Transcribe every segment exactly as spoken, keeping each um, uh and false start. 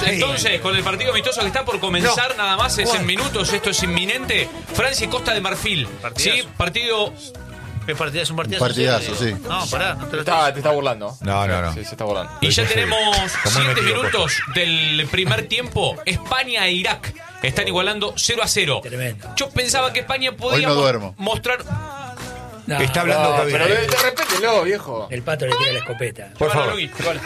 entonces con el partido amistoso que está por comenzar, no. nada más, es ¿Cuál? en minutos, esto es inminente. Francia y Costa de Marfil. ¿Sí? Partido. ¿Qué partido? ¿Es un partido? Un partidazo, sí. No, pará, no te lo está, te está burlando. No, no, no. Sí, se está burlando. Y ya tenemos siete minutos del primer tiempo. España e Irak están igualando cero a cero. Tremendo. Yo pensaba que España podía Hoy no duermo. mostrar. No, está hablando no, todavía. Pero de, de repételo, viejo. El Pato le tira la escopeta. Por favor. Luis, vale.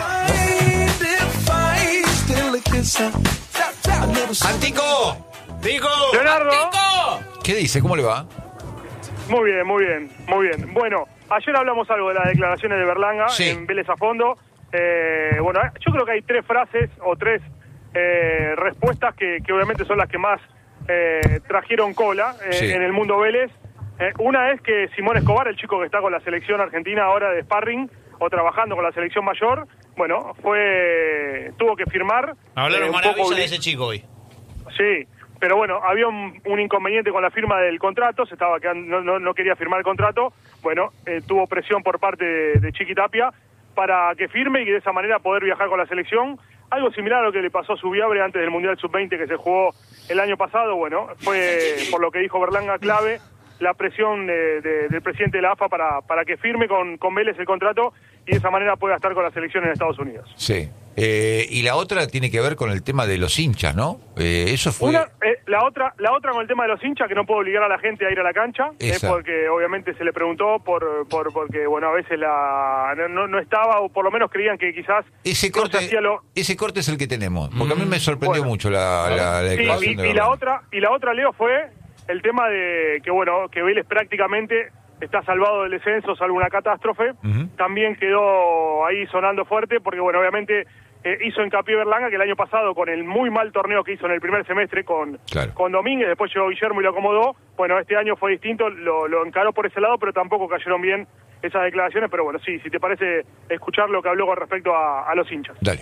¡Antico! ¡Tico! Leonardo. ¡Antico! ¿Qué dice? ¿Cómo le va? Muy bien, muy bien, muy bien. Bueno, ayer hablamos algo de las declaraciones de Berlanga Sí. en Vélez a fondo. Eh, bueno, yo creo que hay tres frases o tres eh, respuestas que, que obviamente son las que más eh, trajeron cola eh, Sí. en el mundo Vélez. Eh, una es que Simón Escobar, el chico que está con la selección argentina ahora de sparring o trabajando con la selección mayor, bueno, fue tuvo que firmar. Hablaron eh, un maravilla poco de obli- ese chico hoy. Sí, pero bueno, había un, un inconveniente con la firma del contrato, se estaba quedando, no, no, no quería firmar el contrato, bueno, eh, tuvo presión por parte de, de Chiqui Tapia para que firme y de esa manera poder viajar con la selección, algo similar a lo que le pasó a Subiabre antes del Mundial sub veinte que se jugó el año pasado, bueno, fue por lo que dijo Berlanga clave, la presión de, de, del presidente de la A F A para, para que firme con, con Vélez el contrato y de esa manera pueda estar con la selección en Estados Unidos. Sí. Eh, y la otra tiene que ver con el tema de los hinchas, ¿no? Eh, eso fue... Una, eh, la otra la otra con el tema de los hinchas, que no puedo obligar a la gente a ir a la cancha, es Esa. porque obviamente se le preguntó por, por porque bueno, a veces la no, no estaba, o por lo menos creían que quizás Ese no corte, se hacía lo... ese corte es el que tenemos, porque a mí me sorprendió bueno. mucho la, la, la Sí, declaración y, de y la Berlanga. otra y la otra, Leo, fue el tema de que bueno, que Vélez prácticamente está salvado del descenso, salvo una catástrofe. Ujú. También quedó ahí sonando fuerte porque bueno, obviamente eh, hizo hincapié Berlanga que el año pasado, con el muy mal torneo que hizo en el primer semestre con, Claro. con Domínguez, después llegó Guillermo y lo acomodó. Bueno, este año fue distinto, lo, lo encaró por ese lado, pero tampoco cayeron bien esas declaraciones. Pero bueno, sí, si te parece escuchar lo que habló con respecto a, a los hinchas. Dale.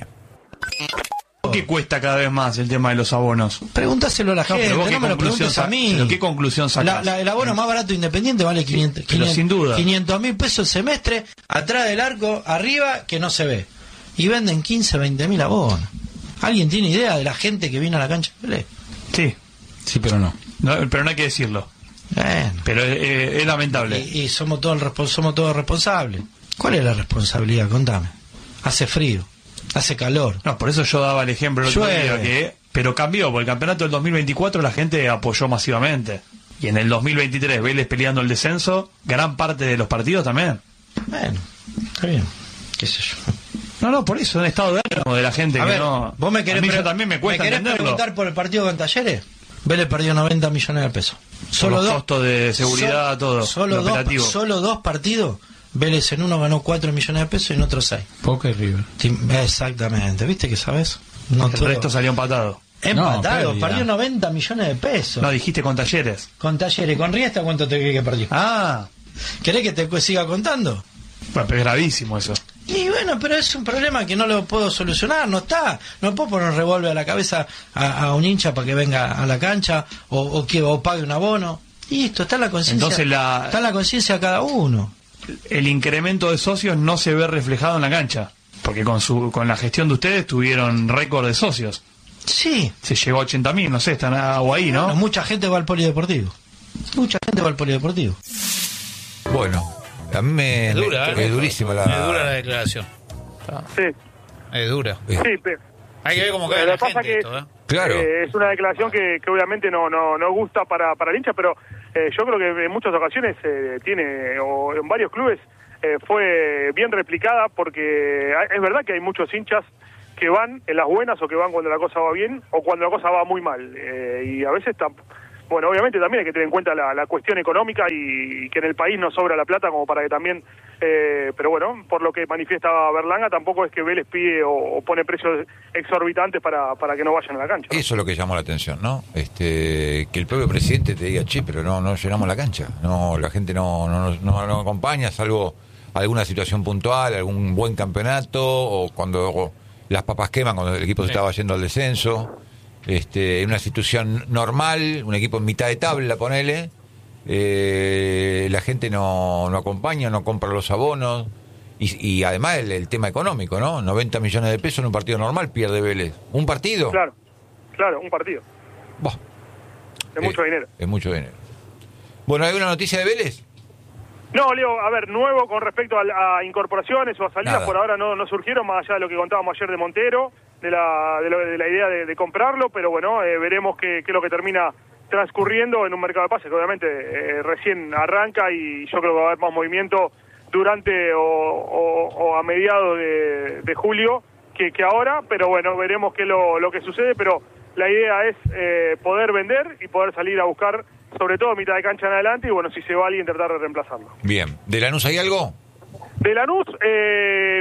¿Qué cuesta cada vez más el tema de los abonos? Pregúntaselo a la No, gente, pero no, vos qué me lo conclusión preguntes a sa- mí. pero ¿qué conclusión sacás? La, la- el abono más barato independiente vale quinientos, Pero sin duda. quinientos mil pesos el semestre, atrás del arco, arriba, que no se ve. Y venden quince, veinte mil abonos. ¿Alguien tiene idea de la gente que viene a la cancha de Vélez? Sí, Sí, pero no. no, pero no hay que decirlo. Bueno, Pero eh, es lamentable. y, y somos todos el respons- somos todos responsables. ¿Cuál es la responsabilidad? Contame. Hace frío, hace calor. No, por eso yo daba el ejemplo el otro Llueve. día que, pero cambió, porque el campeonato del dos mil veinticuatro la gente apoyó masivamente. Y en el dos mil veintitrés, Vélez peleando el descenso, gran parte de los partidos también. Bueno, está bien. ¿Qué sé yo? No, no, por eso, un estado de ánimo de la gente A que ver, no... vos me querés, a mí pre- yo también me cuesta querés entenderlo. preguntar por el partido con Talleres. Vélez perdió noventa millones de pesos. Solo los dos. costos de seguridad, so- todo, Solo lo dos, operativo. solo dos partidos. Vélez en uno ganó cuatro millones de pesos y en otro seis. Boca y River. Exactamente. ¿Viste que sabes? No El todo. resto salió empatado. Empatado, pérdida. perdió noventa millones de pesos. No, dijiste con Talleres. Con Talleres, con Riesta, ¿cuánto te crees que perdió? Ah, ¿Querés que te siga contando? bueno, pero es gravísimo eso. Y bueno, pero es un problema que no lo puedo solucionar, no está. No puedo poner un revólver a la cabeza a, a un hincha para que venga a la cancha o, o que o pague un abono. Y esto está en la conciencia. Entonces la- Está en la conciencia de cada uno. El incremento de socios no se ve reflejado en la cancha. Porque con su con la gestión de ustedes tuvieron récord de socios. Sí. Se llegó a ochenta mil, no sé, están algo ahí, ¿no? Bueno, mucha gente va al polideportivo. Mucha gente va al polideportivo. Bueno, a mí me... Es dura, me- ¿eh? es durísima la... Es dura la declaración. Sí, Es dura. Eh, sí, pero... Hay que ver cómo cae Pero la pasa gente que- esto, ¿eh? Claro. Eh, es una declaración que, que obviamente no, no, no gusta para, para el hincha, pero eh, yo creo que en muchas ocasiones eh, tiene, o en varios clubes, eh, fue bien replicada, porque hay- es verdad que hay muchos hinchas que van en las buenas o que van cuando la cosa va bien o cuando la cosa va muy mal. Eh, y a veces, tam- bueno, obviamente también hay que tener en cuenta la, la cuestión económica y, y que en el país no sobra la plata como para que también... Eh, pero bueno, por lo que manifiesta Berlanga, tampoco es que Vélez pide o, o pone precios exorbitantes para, para que no vayan a la cancha, ¿no? Eso es lo que llamó la atención, ¿no? Este, que el propio presidente te diga, che, pero no, no llenamos la cancha. No, la gente no, no, no, no, no acompaña, salvo alguna situación puntual, algún buen campeonato, o cuando o las papas queman, cuando el equipo se estaba yendo al descenso. Este, en una situación normal, un equipo en mitad de tabla, ponele, eh, la gente no, no acompaña, no compra los abonos. Y, y además el, el tema económico, ¿no? noventa millones de pesos en un partido normal pierde Vélez. ¿Un partido? Claro, claro, un partido. Bah. Es mucho dinero. Es mucho dinero. Bueno, ¿hay una noticia de Vélez? No, Leo, a ver, nuevo con respecto a, a incorporaciones o a salidas, Nada. por ahora no, no surgieron, más allá de lo que contábamos ayer de Montero, de la, de, lo, de la idea de, de comprarlo, pero bueno, eh, veremos qué, qué es lo que termina transcurriendo en un mercado de pases, que obviamente eh, recién arranca y yo creo que va a haber más movimiento durante o, o, o a mediados de, de julio que, que ahora, pero bueno, veremos qué es lo, lo que sucede, pero la idea es eh, poder vender y poder salir a buscar, sobre todo mitad de cancha en adelante, y bueno, si se va alguien, tratar de reemplazarlo. Bien. ¿De Lanús hay algo? De Lanús, eh,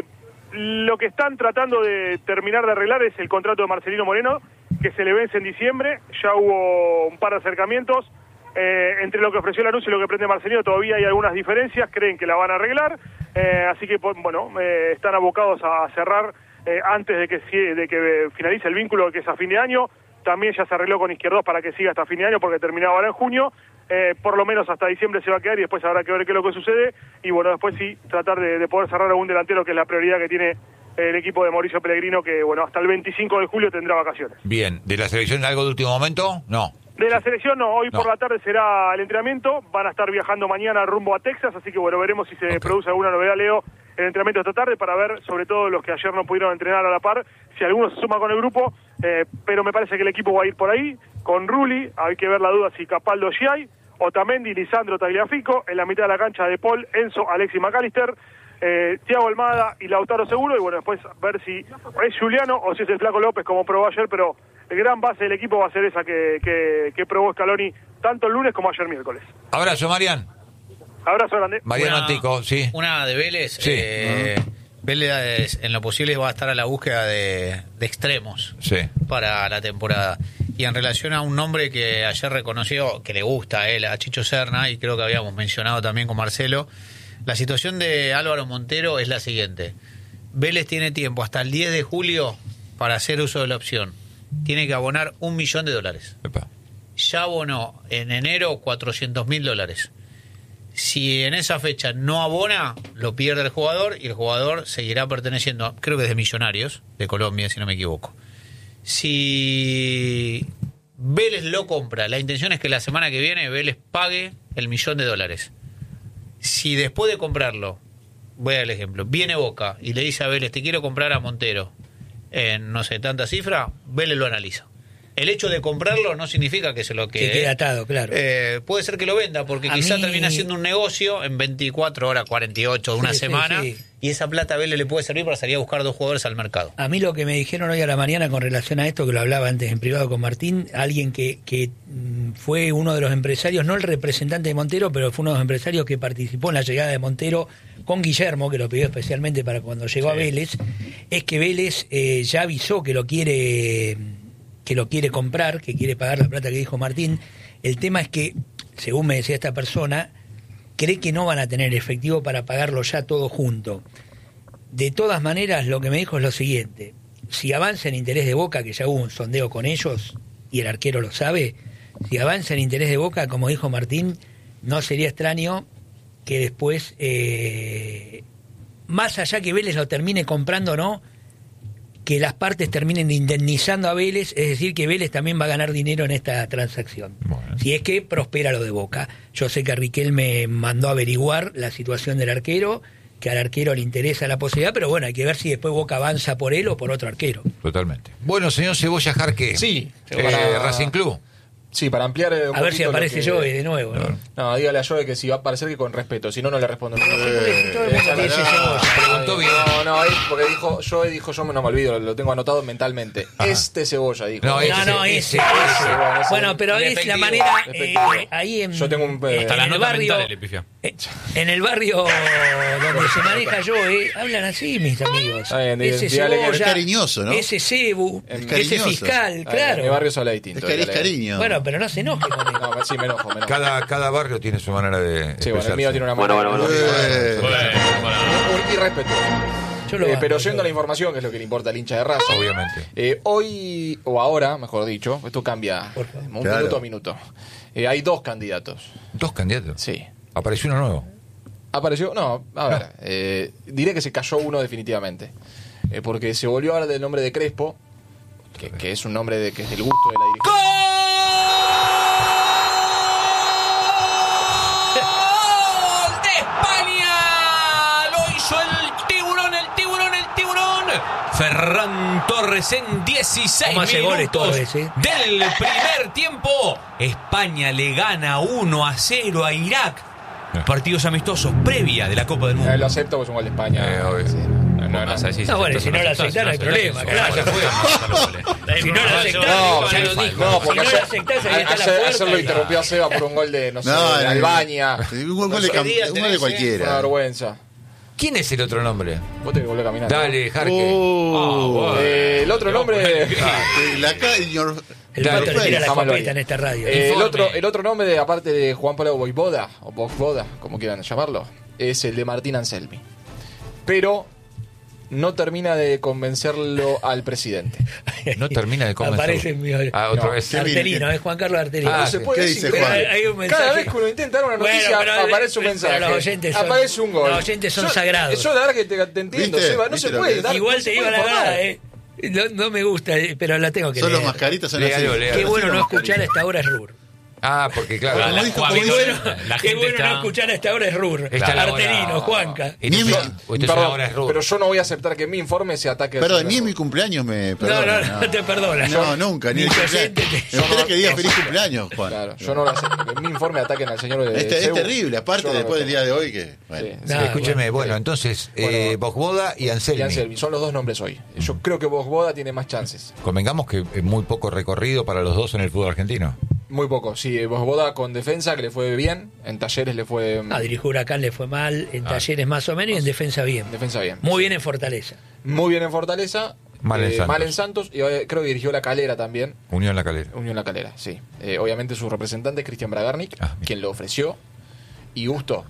lo que están tratando de terminar de arreglar es el contrato de Marcelino Moreno, que se le vence en diciembre. Ya hubo un par de acercamientos. Eh, entre lo que ofreció Lanús y lo que prende Marcelino todavía hay algunas diferencias, creen que la van a arreglar, eh, así que bueno, eh, están abocados a cerrar eh, antes de que, de que finalice el vínculo, que es a fin de año. También ya se arregló con Izquierdos para que siga hasta fin de año, porque terminaba ahora en junio. Eh, por lo menos hasta diciembre se va a quedar y después habrá que ver qué es lo que sucede. Y bueno, después sí, tratar de, de poder cerrar algún delantero, que es la prioridad que tiene el equipo de Mauricio Pellegrino, que bueno, hasta el veinticinco de julio tendrá vacaciones. Bien. ¿De la selección algo de último momento? No. De la selección no, hoy No. por la tarde será el entrenamiento, van a estar viajando mañana rumbo a Texas, así que bueno, veremos si se Okay. produce alguna novedad, Leo, en el entrenamiento esta tarde, para ver, sobre todo los que ayer no pudieron entrenar a la par, si alguno se suma con el grupo, eh, pero me parece que el equipo va a ir por ahí, con Rulli, hay que ver la duda si Capaldo Giai, Otamendi, Lisandro Tagliafico, en la mitad de la cancha de Paul, Enzo, Alexis McAllister, eh, Thiago Almada y Lautaro Seguro, y bueno, después ver si es Juliano o si es el Flaco López, como probó ayer, pero el gran base del equipo va a ser esa que, que, que probó Scaloni tanto el lunes como ayer miércoles. Abrazo, Marian. Abrazo grande. Mariano Una- Antico, sí. Una de Vélez. Sí. eh, Vélez, en lo posible, va a estar a la búsqueda de, de extremos Sí. para la temporada. Y en relación a un nombre que ayer reconoció, que le gusta a él, a Chicho Serna, y creo que habíamos mencionado también con Marcelo, la situación de Álvaro Montero es la siguiente. Vélez tiene tiempo hasta el diez de julio para hacer uso de la opción. Tiene que abonar un millón de dólares. Epa. Ya abonó en enero cuatrocientos mil dólares. Si en esa fecha no abona, lo pierde el jugador y el jugador seguirá perteneciendo, creo que es de Millonarios, de Colombia, si no me equivoco. Si Vélez lo compra, la intención es que la semana que viene Vélez pague el millón de dólares. Si después de comprarlo, voy a dar el ejemplo, viene Boca y le dice a Vélez, te quiero comprar a Montero en, no sé, tanta cifra, Vélez lo analiza. El hecho de comprarlo no significa que se lo quede. Que quede atado, claro. Eh, puede ser que lo venda, porque A quizá mí- termina siendo un negocio en veinticuatro horas, cuarenta y ocho, una Sí, sí, semana, sí. y esa plata a Vélez le puede servir para salir a buscar dos jugadores al mercado. A mí lo que me dijeron hoy a la mañana con relación a esto, que lo hablaba antes en privado con Martín, alguien que, que mm, fue uno de los empresarios, no el representante de Montero, pero fue uno de los empresarios que participó en la llegada de Montero con Guillermo, que lo pidió especialmente para cuando llegó a Vélez, es que Vélez eh, ya avisó que lo quiere que lo quiere comprar, que quiere pagar la plata que dijo Martín. El tema es que, según me decía esta persona, cree que no van a tener efectivo para pagarlo ya todo junto. De todas maneras, lo que me dijo es lo siguiente: si avanza en interés de Boca, que ya hubo un sondeo con ellos y el arquero lo sabe, si avanza en interés de Boca, como dijo Martín, no sería extraño que después, eh, más allá que Vélez lo termine comprando o no, que las partes terminen indemnizando a Vélez, es decir, que Vélez también va a ganar dinero en esta transacción. Bueno. Si es que prospera lo de Boca. Yo sé que Riquelme mandó a averiguar la situación del arquero, que al arquero le interesa la posibilidad, pero bueno, hay que ver si después Boca avanza por él o por otro arquero. Totalmente. Bueno, señor Cebolla Jarque. Sí. Eh, Para- Racing Club. Sí, para ampliar eh, un A ver si poquito lo aparece que- Joey de nuevo, ¿no? No, dígale a Joey que si va a aparecer que con respeto, si no, no le respondo. Todo el mundo dice Cebolla. Preguntó bien. No, no, ahí, porque dijo, Joey dijo, yo me- no me olvido, lo tengo anotado mentalmente. Ajá. Este Cebolla, dijo. No, No, ese, no, ese, ese, ese. ese. bueno, ese- Bueno, pero es la Despectivo, manera, eh, despectivo. ahí en, Yo tengo un, eh, eh, Hasta en las el notas barrio, mentales le pifia. eh, en el barrio donde se maneja yo, eh, hablan así mis amigos. Está bien, dí- Ese dígale que- Cebolla, Es cariñoso, ¿no? ese Cebu, Es ese cariñoso. fiscal, Ahí, claro. En mi barrio solo hay distinto. Es, cari- es dígale. cariño. Bueno, pero no se enoje con él. No, sí, me enojo, me enojo. Cada, cada barrio tiene su manera de Sí, bueno, el expresarse. mío tiene una Bueno, manera. bueno, bueno. Eh, Bueno, bueno. Y respetuoso. Yo lo Eh, banco, pero yo. yendo a la información, que es lo que le importa al hincha de Racing. Obviamente. Eh, hoy, o ahora, mejor dicho, esto cambia Por favor. un Claro. minuto a minuto. Eh, hay dos candidatos. Dos candidatos. Sí. Apareció uno nuevo. Apareció, no, a ver, eh, diré que se cayó uno definitivamente. Eh, porque se volvió a hablar del nombre de Crespo, que, que es un nombre de, que es del gusto de la dirigencia. ¡Gol de España! Lo hizo el tiburón, el tiburón, el tiburón. Ferran Torres en dieciséis minutos Torres, ¿eh? del primer tiempo. España le gana uno a cero a Irak. Partidos amistosos previa de la Copa del Mundo. Eh, lo acepto porque es un gol de España. Eh, obvio. Sí, no, no, no, no, no, no, bueno, si no lo aceptás no hay problema. Si no lo aceptás, no, ya sí, lo dijo. no, porque si no ayer, lo aceptás, ahí está ayer, la puerta. ayer lo interrumpió a Seba por un gol de, no sé, No, de no, Albania. Un gol de, cam- un gol de cualquiera. Una vergüenza. ¿Quién es el otro nombre? Vos te volvés caminando. Dale, Jarque. Oh, bueno. Eh, el otro nombre. eh, la ca- your- El Dale, pato le tira la jamás lo copeta haría. en esta radio. Eh, el, Informe. otro, el otro nombre, de, aparte de Juan Pablo Voivoda, o Voivoda, como quieran llamarlo, es el de Martín Anselmi. Pero no termina de convencerlo al presidente. No termina de convencerlo. Aparece en mi... Ah, otra No. vez. Artelino, es Juan Carlos Artelino. Ah, No se puede ¿qué decir, dice pero Juan? Hay- hay un mensaje. cada vez que uno intenta dar una Bueno, noticia, pero- aparece un pero mensaje. los oyentes son- aparece un gol. los oyentes son yo, sagrados. Yo la verdad que te, te entiendo, ¿Viste? Seba. No ¿Viste se lo puede que- dar. Igual no te se digo puede la informar. verdad, eh. No, no me gusta, eh, pero la tengo que Son los leer. mascaritas, son Léalo, así. léalo. Qué bueno no Así escuchar a esta hora es Rur. Ah, porque claro. La- Como dijo- Juan, como Qué dijo- bueno, la qué gente bueno está- no escuchar a esta hora es Rur. Está la hora- Artelino, Juanca. Y Ni esto mi- es- esto es Perdón, ahora es Rubio. pero yo no voy a aceptar que en mi informe se ataque. al Perdón, señor ni en mi Rubio. cumpleaños me No, perdona. no, no te perdona. No, nunca, ni Ni el tu cumpleaños. oyente te- Me gustaría que diga feliz cumpleaños, Juan. Claro, yo no lo acepto. Que en mi informe ataquen al señor de Este es Sebu. terrible, aparte Yo no lo después del toco. día de hoy que... Bueno. Sí, No, Escúcheme, bueno. bueno, entonces, Bueno. eh, Voivoda y Anselmi. Y Anselmi, son los dos nombres hoy. Yo creo que Voivoda tiene más chances. Convengamos que es muy poco recorrido para los dos en el fútbol argentino. Muy poco, sí. Voivoda con defensa, que le fue bien. En Talleres le fue. Ah, dirigió Huracán, le fue mal. En Talleres más o menos y en defensa bien. Defensa bien. Muy bien en Fortaleza. Muy bien en Fortaleza. Mal en eh, Santos. mal en Santos. Y eh, creo que dirigió La Calera también. Unión La Calera. Unión La Calera, sí. Eh, obviamente su representante es Cristian Bragarnik, Ah, bien. quien lo ofreció. Y Gusto,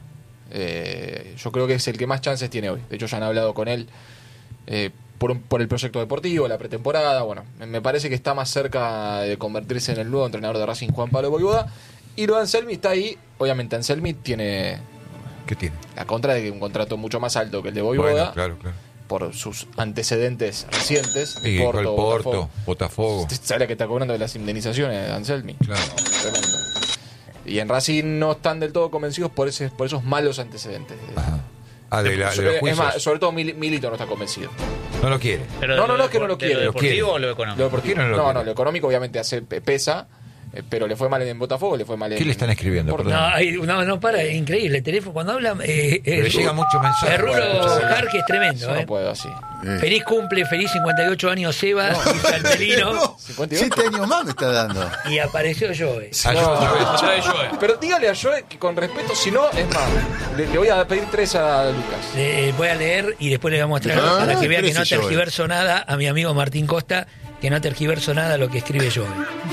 eh, yo creo que es el que más chances tiene hoy. De hecho, ya han hablado con él eh, por, un- por el proyecto deportivo, la pretemporada. Bueno, me, me parece que está más cerca de convertirse en el nuevo entrenador de Racing, Juan Pablo Voivoda. Y lo de Anselmi está ahí. Obviamente, Anselmi tiene ¿Qué tiene? la contra de que un contrato mucho más alto que el de Voivoda. Bueno, claro, claro. Por sus antecedentes recientes. Y Porto, el Porto, Botafogo. Botafogo. ¿Usted sabe la que está cobrando de las indemnizaciones, Anselmi? Claro. Tremendo. Y en Racing no están del todo convencidos por, ese, por esos malos antecedentes. Ajá. Ah, de, la, de So- los es juicios. más, sobre todo Mil- Milito no está convencido. No lo quiere. Pero No, de no, lo no es que no depo- lo quiere, ¿De lo lo quiere. deportivo o lo económico? Lo deportivo, ¿Por qué no lo no, quiere? no, lo económico obviamente hace pesa, eh, pero le fue mal en Botafogo, le fue mal en... ¿Qué le están escribiendo? Porto. Perdón. No, hay- no, no para, es increíble. El teléfono, cuando habla. Eh, Pero eh, llega mucho mensaje. El Rulo Bueno, Jarque es tremendo. Yo no eh. puedo así. Eh. Feliz cumple, feliz cincuenta y ocho años Seba y Artelino. No, cincuenta y dos. siete años más me está dando. Y apareció Joe. Ah, yo- Otra vez yo, eh. Pero dígale a Joe que con respeto, si no, es más, le, le voy a pedir tres a Lucas. Le voy a leer y después le voy a mostrar Ah, para que vea que no espérese, Joe. tergiverso nada a mi amigo Martín Costa, que no tergiverso nada lo que escribe Joe.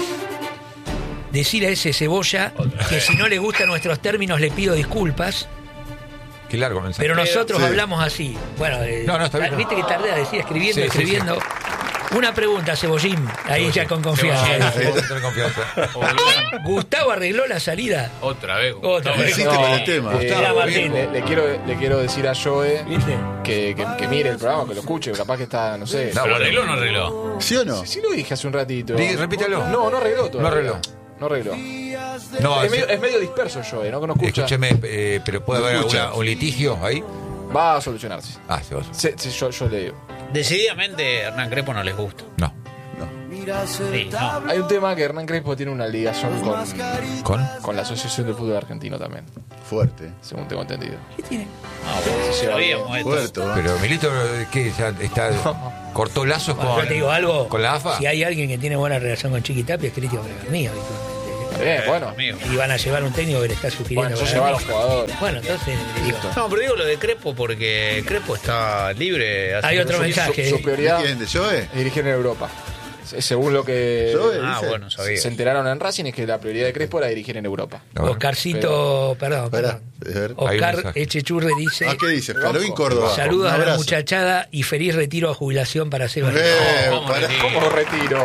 Decir a ese cebolla que si no le gustan nuestros términos le pido disculpas, Qué largo mensaje. pero nosotros Sí. hablamos así. Bueno, eh, No, no, está bien. viste que tardé a decir escribiendo, Sí, sí, escribiendo. Una pregunta, Cebollín, ahí ya con confianza. Cebollín, sí, con confianza. ¿Gustavo arregló la salida? Otra vez. Otra vez. Insiste con el tema. eh, Mira, Martín. le, le quiero, le quiero decir a Joe ¿Viste? que, que, que mire el programa, que lo escuche, capaz que está, no sé. No, ¿Pero bueno. arregló o no arregló? ¿Sí o no? Sí, sí lo dije hace un ratito. Di- repítelo. No, no arregló todavía. No arregló. No arregló. No, es, medio, sí. es medio disperso Joe, ¿no? Que no escucha. Escúcheme, eh, pero puede No haber escucha. alguna- un litigio ahí. Va a solucionarse. Ah, se va a- Sí, sí, yo, yo le digo. Decididamente Hernán Crespo no les gusta. No. Sí, no. Hay un tema que Hernán Crespo tiene una ligación con, ¿Con? con la Asociación del Fútbol Argentino también, Fuerte. según tengo entendido. ¿Qué tiene? Ah, bueno, Sí, sabíamos esto. Fuerte. ¿no? Pero Milito, ¿qué? Ya está, ¿cortó lazos Bueno, con, yo te digo algo. con la A F A? Si hay alguien que tiene buena relación con Chiqui Tapia, es Cristian Bragarni, habitualmente. Está bien, bueno. Amigo. Y van a llevar un técnico que le está sugiriendo. Bueno, yo Bragarni. llevar a los jugadores. Bueno, entonces le digo. No, pero digo lo de Crespo porque Crespo está libre. hace Hay otro mucho mensaje. tiempo. Su, su ¿De prioridad quién? ¿De Joe? es dirigir en Europa. Se- Según lo que Joe, Ah, dice. bueno, sabía. se enteraron en Racing, es que la prioridad de Crespo era dirigir en Europa. A ver. Oscarcito, perdón, Pará, perdón. a ver. Hay un Oscar mensaje. Echechurre dice: Ah, ¿qué dice? Carolín Córdoba. saludos Un a la abrazo. muchachada y feliz retiro a jubilación para Seba. Eh, ¿Cómo pará. retiro? ¿Cómo retiro?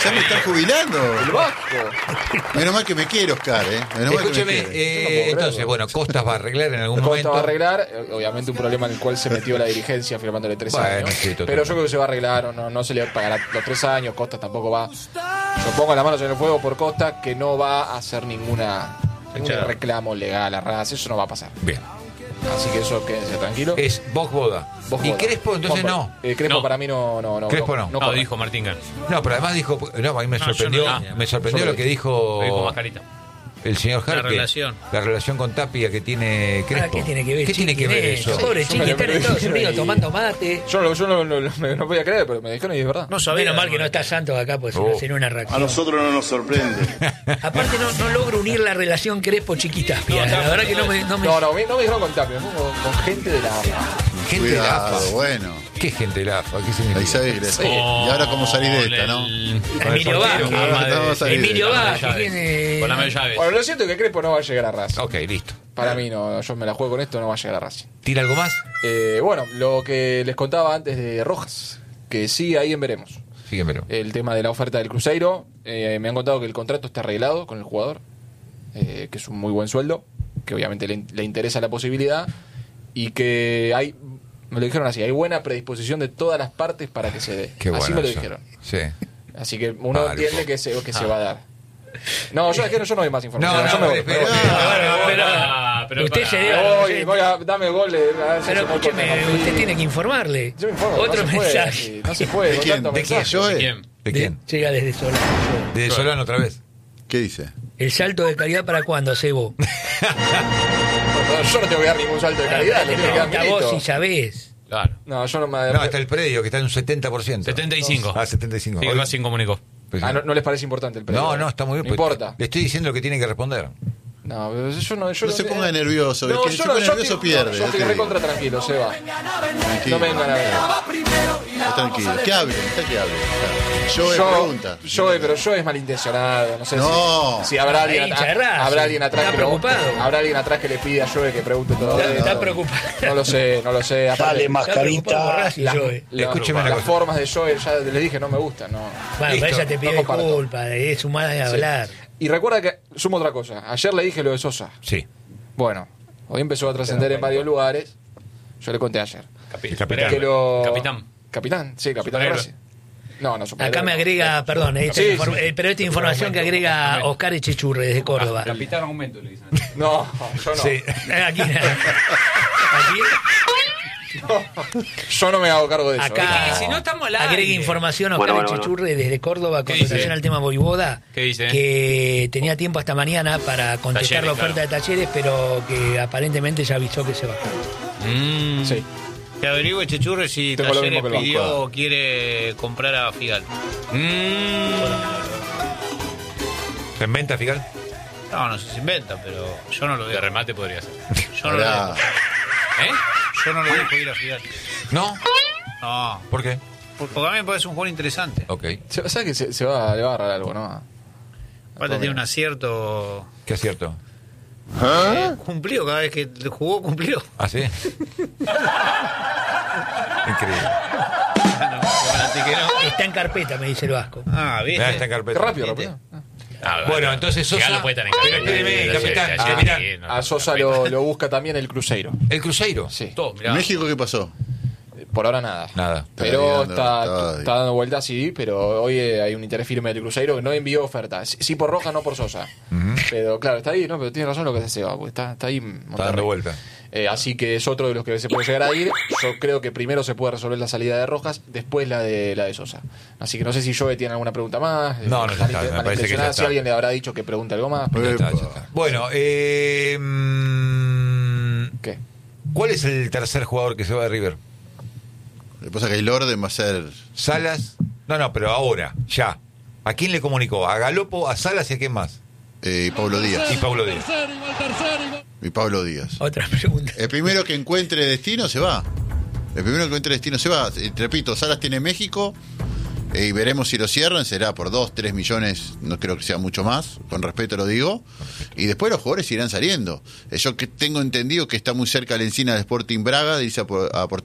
Ya me están jubilando. El Vasco. Menos mal que me quiere, Oscar, ¿eh? Menos mal que Escúcheme, me quiere. eh, Yo no puedo entonces, creerlo. bueno, Costas va a arreglar en algún Costa momento. va a arreglar, eh, obviamente un problema en el cual se metió la dirigencia firmándole tres Bueno, años. sí, totalmente. pero yo creo que se va a arreglar, no, no se le pagará los tres años, Costa tampoco va. Yo pongo las manos en el fuego por Costa, que no va a hacer ninguna ningún Echado. reclamo legal a Raz, eso no va a pasar. Bien. Así que eso quédense tranquilo. Es Boc Boda. Vos Y jodas. Crespo, entonces Vos, no. eh, Crespo No. para mí no. no, no Crespo no. No, corre. dijo Martín Gan. No, pero además dijo. No, a mí me No, yo sorprendió. no lo- me sorprendió yo lo lo que Lo dijo dijo Mascarita. el señor La Jarque. relación. La relación con Tapia que tiene Crespo. Ah, ¿qué tiene que ver? ¿Qué tiene Chiqui, que ver eh? eso? Pobre Yo Chiqui, me lo- está en me lo Estados dijeron Unidos y- tomando mate. Yo, no- yo no, no, no, no podía creer, pero me dijeron y es verdad. No sabía. Menos mal que no está Santos acá, pues si Oh. no sería una reacción. nosotros no nos sorprende. Aparte no, no logro unir la relación Crespo-Chiquitapia. No, la verdad que no me... No me... No, no, me- no me dijeron con Tapia, me dijeron con, con gente de la. Gente de la Cuidado, AFA. bueno. ¿Qué gente de la AFA? ¿Qué significa? Ahí sabés, Gres. Y ahora cómo salís de esta, ¿no? Emilio Vázquez. Vamos a salir de Emilio esta. Vázquez. tiene- Con la media llave. Bueno, lo siento que Crespo no va a llegar a Racing. Ok, listo. Para mí no, yo me la juego con esto, no va a llegar a Racing. ¿Tira algo más? Eh, bueno, lo que les contaba antes de Rojas, que sí, ahí en veremos. Síguemelo. El tema de la oferta del Cruzeiro, eh, me han contado que el contrato está arreglado con el jugador, eh, que es un muy buen sueldo, que obviamente le, le interesa la posibilidad y que hay, me lo dijeron así, hay buena predisposición de todas las partes para que se dé. Qué bueno. así me lo eso. dijeron. Sí. Así que uno Vale, entiende po. que se, que se va a dar. No, yo es que no, yo no doy más información. No, yo no, me voy, pero- me voy. Bueno, pero, Ah, pero usted para- se Me debe... voy, voy a, dame gol. eh, a ver si Pero se me escúcheme, corta. usted tiene que informarle. Yo me informo, Otro no se puede, mensaje. así, no se puede. ¿De con quién? tanto ¿De quién? mensaje. ¿Yo? ¿Quién? ¿De De- quién? Llega desde Solano. ¿De Solano otra vez? ¿Qué dice? ¿El salto de calidad para cuándo, Sebo? No, yo no te voy a dar ningún salto de calidad. Te le tiene que dar pregunta vos Milito. si sabés. Claro. No, yo no me. No, está el predio que está en un setenta por ciento. setenta y cinco. Ah, setenta y cinco. Sí, Hoy- Racing comunicó. pues, Ah, no, no les parece importante el precio. no, no, está muy bien. No pues, importa. Le estoy diciendo lo que tiene que responder. No, pero yo no. Yo No se ponga nervioso. El No, que yo se no, pone yo nervioso estoy- pierde. Yo ya estoy te recontra digo. tranquilo, Seba. Tranquilo. No me vengan a ver. Está tranquilo. Que hable, está que hable. Yo Yo, pregunta. yo, pero yo es malintencionado. No sé No. si, si habrá alguien Ahí, atrás. hincha de Racing. Habrá alguien atrás Está que lo- preocupado. habrá alguien atrás que le pide a Joe que pregunte todo Está, esto. está preocupado. No lo sé, no lo sé. Aparte, Dale, Está preocupado por mascarita. Racing, las, Joe. la- Escúcheme una las cosa. formas de Joe, ya les dije, no me gustan. No. Bueno, Listo, pero ella te no pide comparto. disculpas, es su manera de Sí. hablar. Y recuerda que, sumo otra cosa, ayer le dije lo de Sosa. Sí. Bueno, hoy empezó a trascender en varios lugares. Yo le conté ayer. Capi- El capitán. Que lo... Capitán. Capitán, sí, capitán de Superhéroe. Racing. No, no, superhéroe. Acá me agrega, perdón, esta Sí, inform- sí. eh, pero esta información que agrega Oscar Echechurre desde Córdoba. Capitán aumento, le dicen. No, yo no. Sí. Aquí, aquí, Yo no me hago cargo de eso. acá Y si no estamos al aire. agrega información Oscar Bueno, bueno, Echechurre desde Córdoba con ¿Qué dice? relación al tema Voivoda. ¿Qué dice? Que tenía tiempo hasta mañana para contestar Talleres, la oferta claro. de Talleres, pero que aparentemente ya avisó que se va. Mm. Sí. Que averigüe Chechurre si Tengo lo Talleres mismo que el pidió Vasco. o quiere comprar a Figal. Mm. ¿Se inventa, Figal? No, no sé si se inventa, pero yo no lo De veo. remate podría ser. Yo no lo Pará. dejo. ¿Eh? Yo no lo dejo ir a Figal. ¿No? No, ¿Por qué? porque a mí me parece un jugador interesante. Ok. Se- ¿Sabes que se, se va, le va a agarrar algo, no? Aparte tiene un acierto ¿Qué acierto? eh, cumplido, cada vez que jugó cumplió. ¿Ah, sí? Increíble. No, fíjate que no. Está en carpeta, me dice el Vasco. Ah, Ah, ¿viste? está en Qué carpeta. rápido, ¿Viste? rápido. Ah, Bueno, entonces Sosa- Figal no puede estar en Pero carpeta. espéreme, Ayer- capitán, ayer- capitán. ayer, no, A Sosa carpeta. lo, lo busca también el Cruzeiro. ¿El Cruzeiro? Sí. Todo, mirá. ¿México qué pasó? Por ahora nada. Nada. Pero Está está, dando- está dando vueltas, sí, pero hoy eh, hay un interés firme del Cruzeiro que no envió oferta. Sí, sí por Roja, no por Sosa. Pero claro, está ahí, ¿no? Pero tiene razón lo que se Seba, porque está, está ahí Monterrey. Está dando vuelta. Eh, así que es otro de los que se puede llegar a ir. Yo creo que primero se puede resolver la salida de Rojas, después la de la de Sosa. Así que no sé si Joe tiene alguna pregunta más. eh, No, no, ya mal- está, me malintencionada, parece que ya Si está. alguien le habrá dicho que pregunte algo más. Ya pero- está, ya está. Bueno, eh, mm, ¿Qué? ¿cuál es el tercer jugador que se va de River? Lo que pasa es que el orden va a ser. ¿Salas? No, no, pero ahora, ya. ¿A quién le comunicó? ¿A Galopo, a Salas y a quién más? Eh, Pablo Díaz. Y Pablo Díaz. Y Pablo Díaz. Otra pregunta. El primero que encuentre destino se va. El primero que encuentre destino se va. Eh, repito, Salas tiene México. eh, y veremos si lo cierran. Será por dos, tres millones. No creo que sea mucho más. Con respeto lo digo. Y después los jugadores irán saliendo. Eh, yo que tengo entendido que está muy cerca la encina de Sporting Braga. De irse a, por- a aportar